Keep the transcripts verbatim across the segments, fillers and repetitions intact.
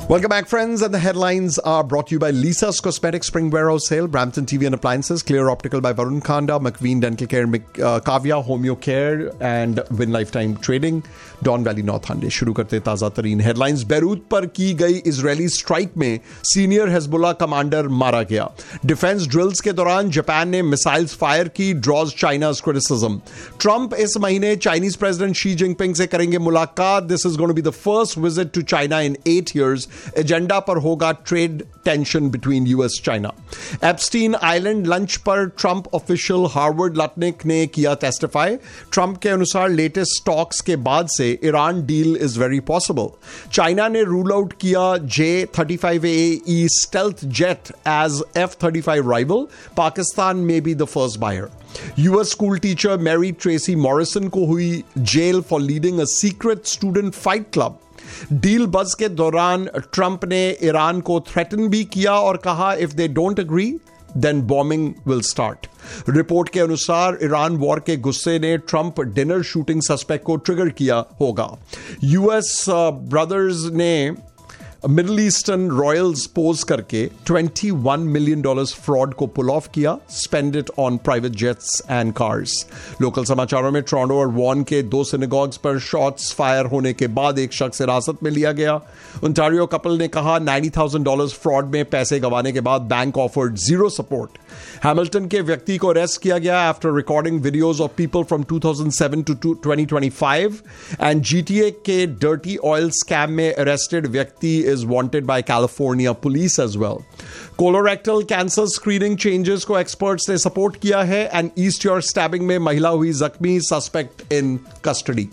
Welcome back, friends, and the headlines are brought to you by Lisa's Cosmetics Spring Warehouse Sale, Brampton T V and Appliances, Clear Optical by Varun Khanda, McVeen Dental Care, uh, Kavya Homeo Care, and Win Lifetime Trading, Don Valley North Hyundai. शुरू करते ताज़ा तरीन headlines. Beirut पर की गई Israeli strike में senior Hezbollah commander मारा गया। डिफेंस ड्रिल्स के दौरान जापान ने मिसाइल्स फायर की, ड्रॉज चाइना's criticism। ट्रंप इस महीने चाइनीज प्रेसिडेंट शी जिनपिंग से करेंगे मुलाकात। This is going to be the first visit to China in eight years. Agenda पर होगा trade tension between US China. Epstein island lunch पर Trump official Harvard Lutnick ने किया टेस्टिफाई। ट्रंप के अनुसार लेटेस्ट टॉक्स के बाद से Iran deal is very possible. China ने रूल आउट किया जे थर्टी फाइव ए ई stealth jet as F thirty five rival. Pakistan में be the first buyer. US school teacher Mary Tracy Morrison को हुई jail for leading a secret student fight club. Deal बज के दौरान Trump ने Iran को threaten भी किया और कहा if they don't agree then bombing will start. Report के अनुसार ईरान वॉर के गुस्से ने ट्रंप डिनर शूटिंग सस्पेक्ट को ट्रिगर किया होगा। यूएस ब्रदर्स ने मिडिल ईस्टर्न रॉयल्स पोज करके इक्कीस मिलियन डॉलर्स फ्रॉड को पुल ऑफ किया। Spend it on private jets and cars. Local समाचारों में टोरंटो और वॉन के दो सिनेगॉग्स पर शॉट्स फायर होने के बाद एक शख्स हिरासत में लिया गया। ओंटारियो कपल ने कहा नब्बे हज़ार डॉलर्स फ्रॉड में पैसे गंवाने के बाद bank offered zero support. Hamilton के व्यक्ति को अरेस्ट किया गया after recording videos of people from two thousand seven to twenty twenty five. And GTA के डर्टी ऑयल स्कैम में अरेस्टेड व्यक्ति is wanted by California police as well. Colorectal cancer screening changes को experts ने support किया है and East York stabbing में महिला हुई जख्मी, suspect in custody.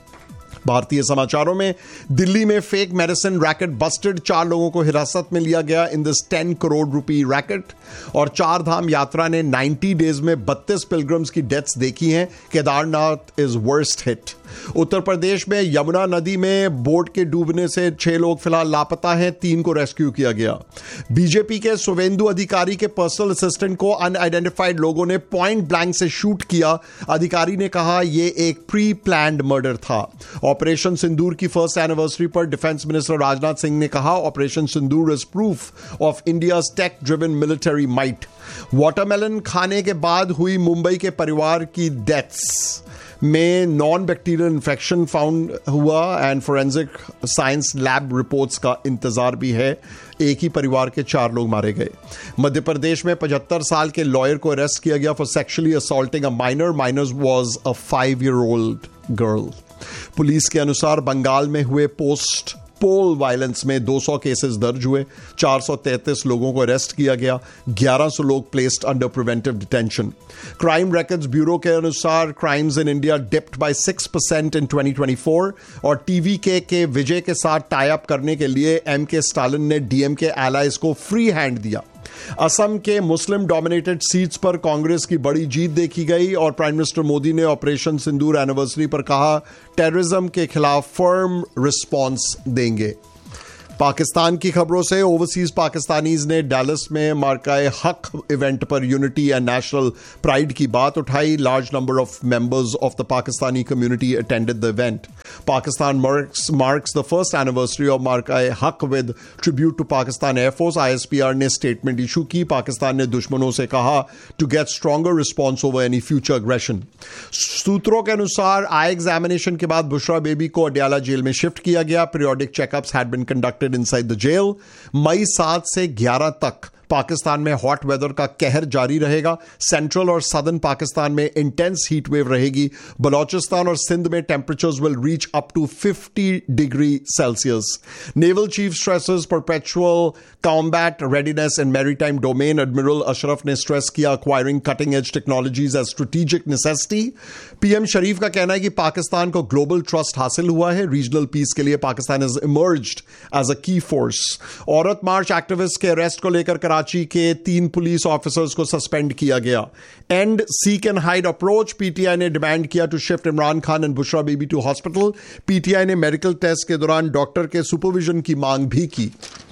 भारतीय समाचारों में दिल्ली में फेक मेडिसिन रैकेट बस्टेड। चार लोगों को हिरासत में लिया गया in this ten crore rupee racket. और चार धाम यात्रा ने नाइंटी डेज में बत्तीस पिलग्रिम्स की डेथ्स देखी हैं। Kedarnath is worst hit. Uttar Pradesh में यमुना नदी में बोट के डूबने से छह लोग फिलहाल लापता हैं, तीन को रेस्क्यू किया गया। बीजेपी के सुवेंदु अधिकारी के पर्सनल असिस्टेंट को अनआइडेंटिफाइड लोगों ने पॉइंट ब्लैंक से शूट किया। अधिकारी ने कहा यह एक प्री प्लान्ड मर्डर था। ऑपरेशन सिंदूर की फर्स्ट एनिवर्सरी पर डिफेंस मिनिस्टर राजनाथ सिंह ने कहा operation Sindoor is proof of India's take driven military might. Watermelon खाने के बाद हुई मुंबई के परिवार की डेथ्स में नॉन बैक्टीरियल इन्फेक्शन फाउंड हुआ and forensic science lab reports का इंतजार भी है। एक ही परिवार के चार लोग मारे गए। मध्य प्रदेश में पचहत्तर साल के लॉयर को अरेस्ट किया गया for sexually assaulting a minor. Minor was a five year old girl. Police के अनुसार बंगाल में हुए पोस्ट पोल वायलेंस में दो सौ केसेस दर्ज हुए। चार सौ तैंतीस लोगों को अरेस्ट किया गया। ग्यारह सौ लोग placed under preventive detention. Crime records bureau के अनुसार crimes in India dipped by six percent in twenty twenty four. और टीवीके के विजय के साथ टाई अप करने के लिए एम के स्टालिन ने डीएम के एलाइज को फ्री हैंड दिया। असम के मुस्लिम डोमिनेटेड सीट्स पर कांग्रेस की बड़ी जीत देखी गई और प्राइम मिनिस्टर मोदी ने ऑपरेशन सिंदूर एनिवर्सरी पर कहा टेररिज्म के खिलाफ फर्म रिस्पॉन्स देंगे। पाकिस्तान की खबरों से ओवरसीज पाकिस्तानीज ने डैलस में मार्काए हक इवेंट पर यूनिटी एंड नेशनल प्राइड की बात उठाई। Large number of members of the Pakistani community attended the event. Pakistan marks marks the first anniversary of मार्काए हक with tribute to Pakistan air force. ISPR ने स्टेटमेंट इशू की। पाकिस्तान ने दुश्मनों से कहा to get stronger response over any future aggression. सूत्रों के अनुसार आई एग्जामिनेशन के बाद बुशरा बेबी को अडयाला जेल में शिफ्ट किया गया। Periodic checkups had been conducted inside the jail. मई सात से ग्यारह तक पाकिस्तान में हॉट वेदर का कहर जारी रहेगा। सेंट्रल और सदर्न पाकिस्तान में इंटेंस हीट वेव रहेगी। बलोचिस्तान और सिंध में temperatures will reach up to fifty degree Celsius. Naval chief stresses perpetual combat readiness in maritime domain. Admiral Ashraf ने स्ट्रेस किया acquiring cutting edge technologies as strategic necessity. PM शरीफ का कहना है कि पाकिस्तान को ग्लोबल ट्रस्ट हासिल हुआ है। रीजनल पीस के लिए Pakistan is emerged as a की फोर्स। औरत मार्च एक्टिविस्ट के अरेस्ट को लेकर कराची के तीन पुलिस ऑफिसर्स को सस्पेंड किया गया। And seek and hide approach. PTI ने डिमांड किया to shift Imran Khan and Bushra Bibi to hospital. PTI ने मेडिकल टेस्ट के दौरान डॉक्टर के सुपरविजन की मांग भी की।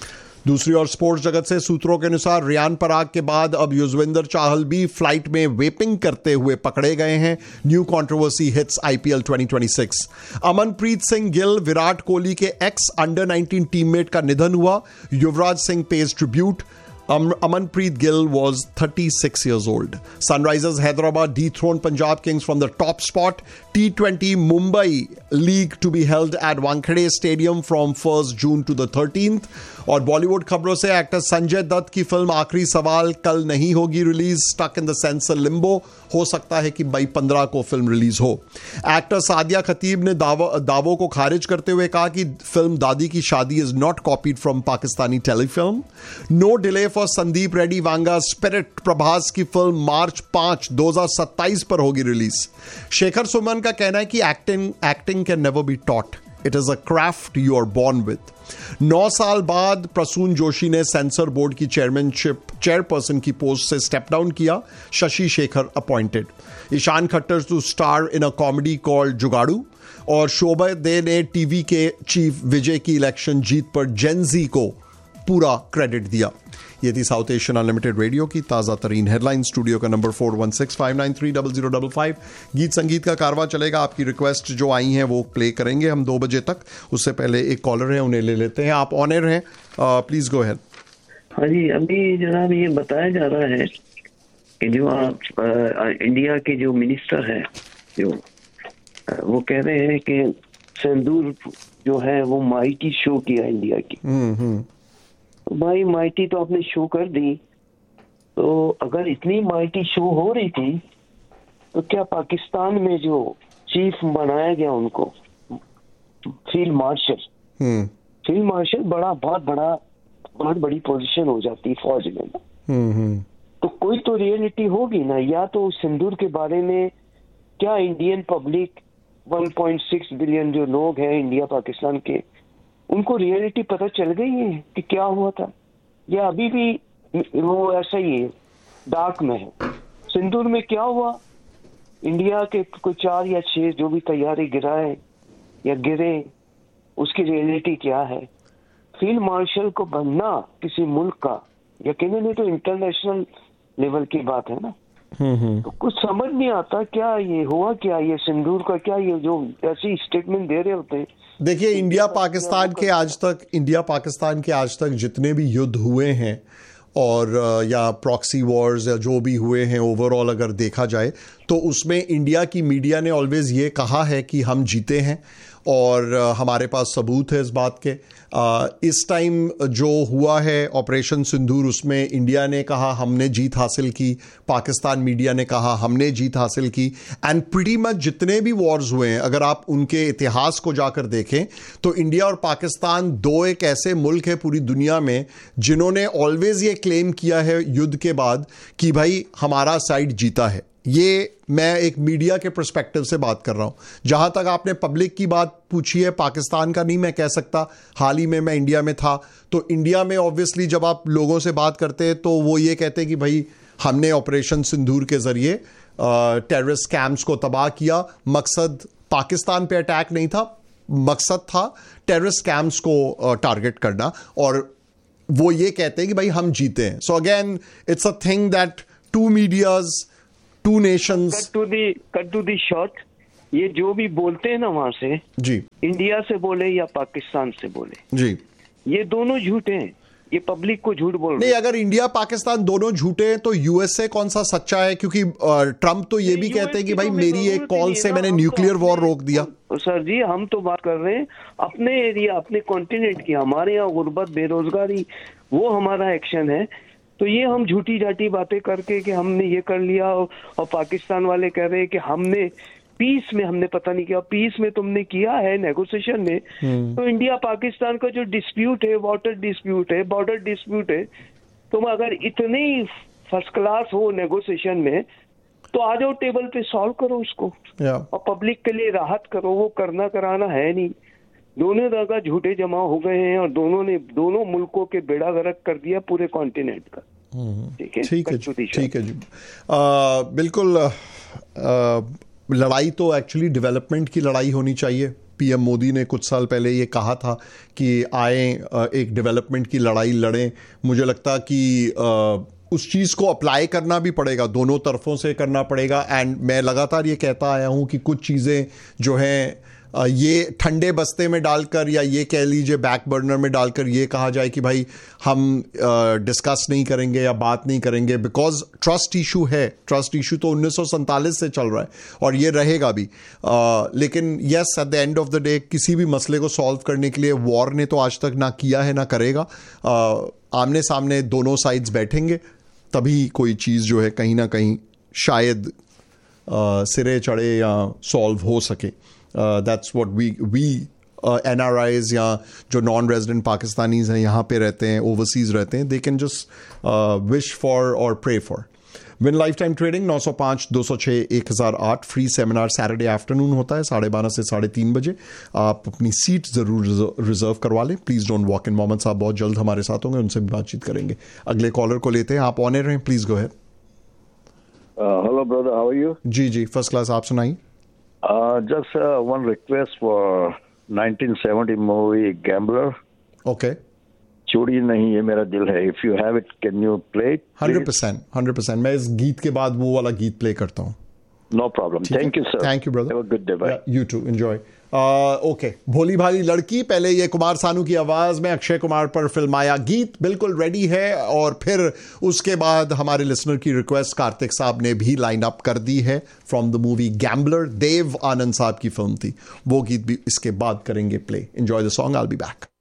दूसरी ओर स्पोर्ट्स जगत से सूत्रों के अनुसार रियान पराग के बाद अब युजवेंद्र चाहल भी फ्लाइट में वेपिंग करते हुए पकड़े गए हैं। New controversy hits IPL twenty twenty six. Amanpreet Singh Gill, Virat Kohli के एक्स अंडर नाइनटीन टीममेट का निधन हुआ। Yuvraj Singh page tribute. Um, Amanpreet Gill was thirty-six years old. Sunrisers Hyderabad dethroned Punjab Kings from the top spot. T twenty Mumbai League to be held at Wankhede Stadium from first June to the thirteenth. और बॉलीवुड खबरों से actor Sanjay Dutt की film आखिरी सवाल कल नहीं होगी release. Stuck in the sensor Limbo. हो सकता है कि मई पंद्रह को फिल्म रिलीज हो। एक्टर सादिया खतीब ने दावों दावों को खारिज करते हुए कहा कि फिल्म दादी की शादी is not copied from Pakistani telefilm. No delay for Sandeep Reddy Vanga spirit Prabhas की फिल्म मार्च पांच दो हजार सत्ताईस पर होगी रिलीज। शेखर सुमन का कहना है कि acting acting can never be taught, it is a craft you are born with. नौ साल बाद प्रसून जोशी ने सेंसर बोर्ड की चेयरमैनशिप चेयरपर्सन की पोस्ट से स्टेप डाउन किया। Shashi Shekhar appointed. Ishan Khattar to star in a comedy called जुगाड़ू। और शोभा दे ने टीवी के चीफ विजय की इलेक्शन जीत पर जेनजी को पूरा क्रेडिट दिया। ये थी साउथ एशियन अनलिमिटेड रेडियो की ताज़ा तरीन हेडलाइन। स्टूडियो का number four one six five nine three double zero double five. गीत संगीत का कारवां चलेगा। आपकी रिक्वेस्ट जो आई हैं वो प्ले करेंगे हम दो बजे तक। उससे पहले एक कॉलर है, उन्हें ले लेते हैं। आप ऑन एयर हैं, प्लीज गो अहेड। हाँ जी, अभी जनाब ये बताया जा रहा है कि जो आप इंडिया के जो मिनिस्टर है जो वो कह रहे हैं कि सिंदूर जो है वो माइटी शो किया इंडिया की। हम्म भाई माइटी तो आपने शो कर दी, तो अगर इतनी माइटी शो हो रही थी तो क्या पाकिस्तान में जो चीफ बनाया गया उनको फील्ड मार्शल फील्ड मार्शल बड़ा बहुत बड़ा बहुत बड़ी पोजीशन हो जाती है फौज में। तो कोई तो रियलिटी होगी ना। या तो सिंदूर के बारे में क्या Indian public one point six billion जो लोग हैं इंडिया पाकिस्तान के, उनको रियलिटी पता चल गई है कि क्या हुआ था, या अभी भी वो ऐसा ही है डार्क में है। सिंदूर में क्या हुआ, इंडिया के कोई चार या छह जो भी तैयारी गिराए या गिरे, उसकी रियलिटी क्या है। फील्ड मार्शल को बनना किसी मुल्क का यकीनन नहीं तो इंटरनेशनल लेवल की बात है ना। तो कुछ समझ नहीं आता क्या ये हुआ, क्या ये सिंदूर का क्या ये जो ऐसी स्टेटमेंट दे रहे होते हैं। देखिए, इंडिया पाकिस्तान के आज तक इंडिया पाकिस्तान के आज तक जितने भी युद्ध हुए हैं और या प्रॉक्सी वॉर्स या जो भी हुए हैं ओवरऑल अगर देखा जाए तो उसमें इंडिया की मीडिया ने ऑलवेज ये कहा है कि हम जीते हैं और हमारे पास सबूत है इस बात के। इस टाइम जो हुआ है ऑपरेशन सिंदूर, उसमें इंडिया ने कहा हमने जीत हासिल की, पाकिस्तान मीडिया ने कहा हमने जीत हासिल की। एंड प्रीटी मच जितने भी वॉर्स हुए हैं अगर आप उनके इतिहास को जाकर देखें तो इंडिया और पाकिस्तान दो एक ऐसे मुल्क है पूरी दुनिया में जिन्होंने ऑलवेज ये क्लेम किया है युद्ध के बाद कि भाई हमारा साइड जीता है। ये मैं एक मीडिया के पर्सपेक्टिव से बात कर रहा हूं। जहां तक आपने पब्लिक की बात पूछी है, पाकिस्तान का नहीं मैं कह सकता। हाल ही में मैं इंडिया में था तो इंडिया में ऑब्वियसली जब आप लोगों से बात करते हैं तो वो ये कहते हैं कि भाई हमने ऑपरेशन सिंदूर के जरिए टेररिस्ट कैंप्स को तबाह किया। मकसद पाकिस्तान पे अटैक नहीं था, मकसद था टेररिस्ट कैंप्स को टारगेट करना, और वो ये कहते हैं कि भाई हम जीते हैं। So again it's a thing that to medias two nations. Cut to the cut to the short, ये जो भी बोलते हैं ना वहां से जी, इंडिया से बोले या पाकिस्तान से बोले जी, ये दोनों झूठे हैं। ये पब्लिक को झूठ बोल रहे नहीं। अगर इंडिया पाकिस्तान दोनों झूठे हैं तो यूएसए कौन सा सच्चा है? क्योंकि ट्रंप तो ये भी कहते हैं कि भाई मेरी एक कॉल से मैंने न्यूक्लियर वॉर रोक दिया। सर जी, हम तो बात कर रहे हैं अपने एरिया अपने कॉन्टिनेंट की। हमारे यहाँ गुर्बत बेरोजगारी वो हमारा एक्शन है। तो ये हम झूठी जाटी बातें करके कि हमने ये कर लिया और पाकिस्तान वाले कह रहे हैं कि हमने पीस में हमने पता नहीं किया। पीस में तुमने किया है नेगोशिएशन में। तो इंडिया पाकिस्तान का जो डिस्प्यूट है, वाटर डिस्प्यूट है, बॉर्डर डिस्प्यूट है, तुम अगर इतने ही फर्स्ट क्लास हो नेगोशिएशन में तो आ जाओ टेबल पे, सॉल्व करो उसको और पब्लिक के लिए राहत करो। वो करना कराना है नहीं। दोनों जगह झूठे जमा हो गए हैं और दोनों ने दोनों मुल्कों के बेड़ा गर्क कर दिया पूरे कॉन्टिनेंट का। ठीक है, ठीक है जी, ठीक है जी। बिल्कुल, लड़ाई तो एक्चुअली डेवलपमेंट की लड़ाई होनी चाहिए, पीएम मोदी ने कुछ साल पहले ये कहा था कि आए एक डेवलपमेंट की लड़ाई लड़ें, मुझे लगता कि उस चीज़ को अप्लाई करना भी पड़ेगा, दोनों तरफों से करना पड़ेगा। एंड मैं लगातार ये कहता आया हूँ कि कुछ चीज़ें जो हैं ये ठंडे बस्ते में डालकर या ये कह लीजिए बैक बर्नर में डालकर ये कहा जाए कि भाई हम डिस्कस नहीं करेंगे या बात नहीं करेंगे, बिकॉज ट्रस्ट इशू है। ट्रस्ट इशू तो उन्नीस सौ सैंतालीस से चल रहा है और ये रहेगा भी। आ, लेकिन yes, at the end of the day किसी भी मसले को सॉल्व करने के लिए वॉर ने तो आज तक ना किया है ना करेगा। आ, आमने सामने दोनों साइड्स बैठेंगे तभी कोई चीज़ जो है कहीं ना कहीं शायद आ, सिरे चढ़े या सॉल्व हो सके। That's what we V N R eyes या जो नॉन रेजिडेंट पाकिस्तानीज हैं यहाँ पे रहते हैं, ओवरसीज रहते हैं, they can just wish for और pray for. Win life time trading नौ सौ पाँच दो सौ छः एक हज़ार आठ फ्री सेमिनार सैटरडे आफ्टरनून होता है साढ़े बारह से साढ़े तीन बजे। आप अपनी सीट ज़रूर रिजर्व करवा लें। Please don't walk in. Mohammad साहब बहुत जल्द हमारे साथ होंगे, उनसे भी बातचीत करेंगे। अगले कॉलर को लेते हैं, आप ऑन एयर हैं, please go ahead. Hello brother, how are you? Ji ji first class, आप सुनाइए। Just one request for nineteen seventy movie gambler. Okay, चोरी नहीं है मेरा दिल है, if you have it can you play it? Hundred percent hundred percent मैं इस गीत के बाद वो वाला गीत प्ले करता हूँ। No problem, thank you sir. Thank you brother, have a good day, bye. You to, enjoy. Okay, भोली भाली लड़की, पहले ये कुमार सानू की आवाज में अक्षय कुमार पर फिल्माया गीत बिल्कुल रेडी है, और फिर उसके बाद हमारे लिसनर की रिक्वेस्ट कार्तिक साहब ने भी लाइन अप कर दी है from the movie gambler. Dev Anand साहब की फिल्म थी, वो गीत भी इसके बाद करेंगे play. Enjoy the song, I will be back.